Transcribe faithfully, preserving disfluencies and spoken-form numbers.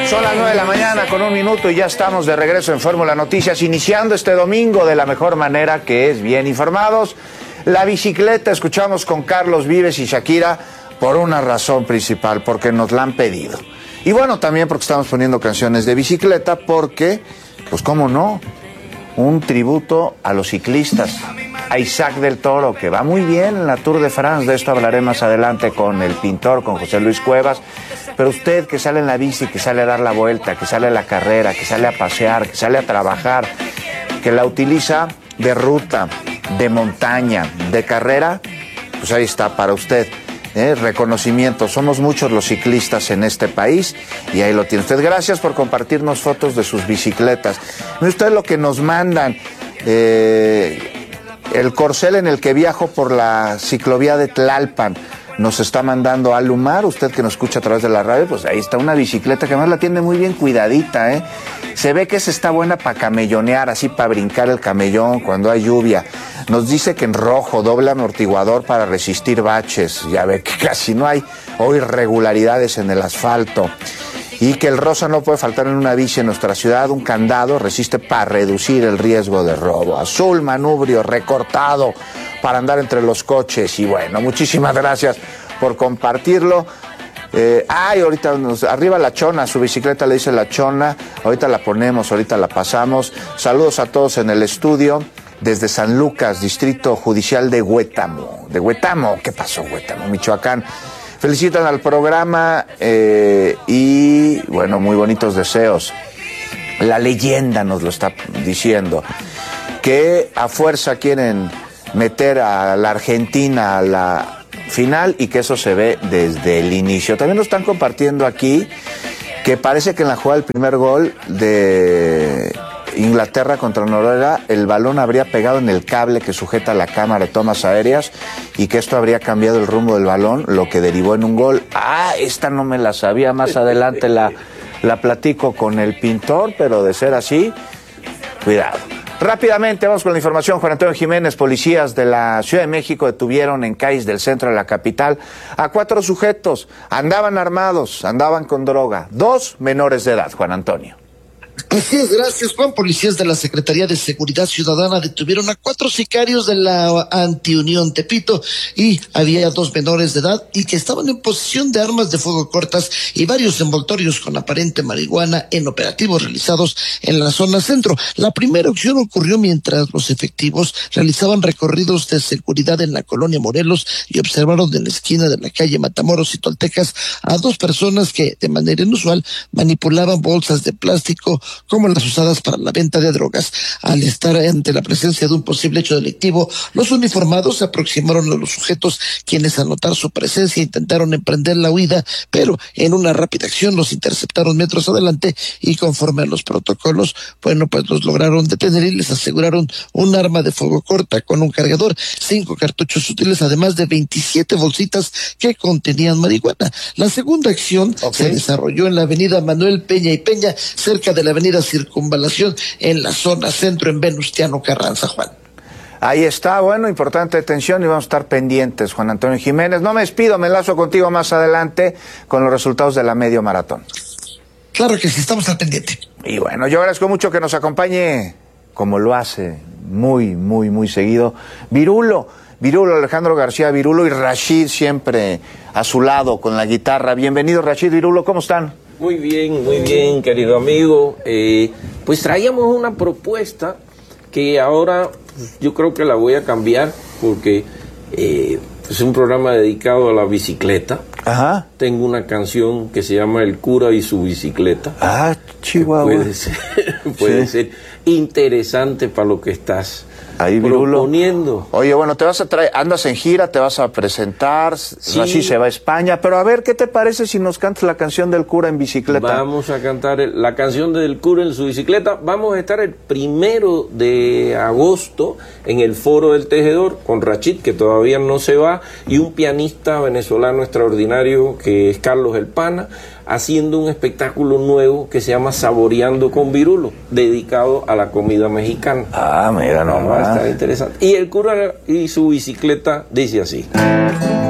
Son las nueve de la mañana con un minuto y ya estamos de regreso en Fórmula Noticias, iniciando este domingo de la mejor manera, que es bien informados. La bicicleta, escuchamos con Carlos Vives y Shakira por una razón principal, porque nos la han pedido. Y bueno, también porque estamos poniendo canciones de bicicleta, porque, pues cómo no, un tributo a los ciclistas, a Isaac del Toro, que va muy bien en la Tour de France. De esto hablaré más adelante con el pintor, con José Luis Cuevas. Pero usted que sale en la bici, que sale a dar la vuelta, que sale a la carrera, que sale a pasear, que sale a trabajar, que la utiliza de ruta, de montaña, de carrera, pues ahí está para usted. ¿Eh? Reconocimiento. Somos muchos los ciclistas en este país y ahí lo tiene usted. Gracias por compartirnos fotos de sus bicicletas. Mire usted lo que nos mandan. Eh, el corcel en el que viajo por la ciclovía de Tlalpan. Nos está mandando Alumar, usted que nos escucha a través de la radio, pues ahí está una bicicleta que además la tiene muy bien cuidadita, ¿eh? Se ve que esa está buena para camellonear, así para brincar el camellón cuando hay lluvia. Nos dice que en rojo, doble amortiguador para resistir baches. Ya ve que casi no hay o irregularidades en el asfalto. Y que el rosa no puede faltar en una bici en nuestra ciudad. Un candado resiste para reducir el riesgo de robo. Azul manubrio recortado para andar entre los coches. Y bueno, muchísimas gracias por compartirlo. Eh, ay, ahorita nos, arriba la Chona, su bicicleta le dice la Chona. Ahorita la ponemos, ahorita la pasamos. Saludos a todos en el estudio. Desde San Lucas, Distrito Judicial de Huétamo. De Huétamo, ¿qué pasó, Huétamo, Michoacán? Felicitan al programa eh, y, bueno, muy bonitos deseos. La leyenda nos lo está diciendo, que a fuerza quieren meter a la Argentina a la final y que eso se ve desde el inicio. También nos están compartiendo aquí que parece que en la jugada del primer gol de Inglaterra contra Noruega, el balón habría pegado en el cable que sujeta la cámara de tomas aéreas y que esto habría cambiado el rumbo del balón, lo que derivó en un gol. Ah, esta no me la sabía, más adelante la, la platico con el pintor, pero de ser así, cuidado. Rápidamente vamos con la información. Juan Antonio Jiménez. Policías de la Ciudad de México detuvieron en calles del centro de la capital a cuatro sujetos. Andaban armados, andaban con droga. Dos menores de edad, Juan Antonio. Así es, gracias, Juan. Policías de la Secretaría de Seguridad Ciudadana detuvieron a cuatro sicarios de la Antiunión Tepito y había dos menores de edad y que estaban en posesión de armas de fuego cortas y varios envoltorios con aparente marihuana en operativos realizados en la zona centro. La primera acción ocurrió mientras los efectivos realizaban recorridos de seguridad en la colonia Morelos y observaron en la esquina de la calle Matamoros y Toltecas a dos personas que de manera inusual manipulaban bolsas de plástico como las usadas para la venta de drogas. Al estar ante la presencia de un posible hecho delictivo, los uniformados se aproximaron a los sujetos, quienes al notar su presencia intentaron emprender la huida, pero en una rápida acción los interceptaron metros adelante y conforme a los protocolos, bueno, pues los lograron detener y les aseguraron un arma de fuego corta con un cargador, cinco cartuchos útiles, además de veintisiete bolsitas que contenían marihuana. La segunda acción okay. se desarrolló en la avenida Manuel Peña y Peña, cerca de la avenida Circunvalación, en la zona centro, en Venustiano Carranza, Juan. Ahí está, bueno, importante detención y vamos a estar pendientes, Juan Antonio Jiménez. No me despido, me enlazo contigo más adelante con los resultados de la medio maratón. Claro que sí, estamos al pendiente. Y bueno, yo agradezco mucho que nos acompañe, como lo hace muy, muy, muy seguido, Virulo. Virulo, Alejandro García Virulo y Rashid siempre a su lado con la guitarra. Bienvenido, Rashid, Virulo, ¿cómo están? Muy bien, muy bien, querido amigo. Eh, pues traíamos una propuesta que ahora yo creo que la voy a cambiar porque eh, es un programa dedicado a la bicicleta. Ajá. Tengo una canción que se llama El cura y su bicicleta. Ah, Chihuahua. Puede ser, puede sí. ser interesante para lo que estás ahí, Virulo. proponiendo. Oye, bueno, te vas a traer, andas en gira, te vas a presentar, sí. Rashid se va a España, pero a ver, ¿qué te parece si nos cantas la canción del cura en bicicleta? Vamos a cantar el, la canción del cura en su bicicleta. Vamos a estar el primero de agosto en el Foro del Tejedor con Rashid, que todavía no se va, y un pianista venezolano extraordinario que es Carlos El Pana, haciendo un espectáculo nuevo que se llama Saboreando con Virulo, dedicado a la comida mexicana. Ah, mira, no, va a estar interesante. Y el cura y su bicicleta dice así.